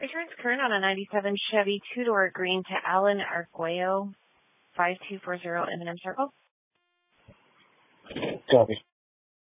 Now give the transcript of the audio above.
Insurance current on a 97 Chevy two-door green to Alan Arguello, 5240 M&M Circle. Copy.